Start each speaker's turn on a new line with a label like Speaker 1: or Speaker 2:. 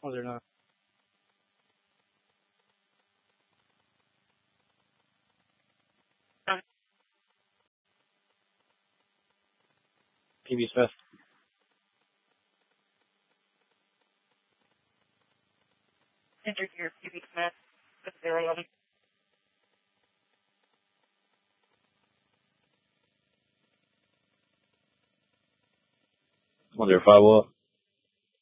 Speaker 1: Oh, they're not. PB Smith.
Speaker 2: Enter here, PB Smith, 011.
Speaker 1: Wonder if I will.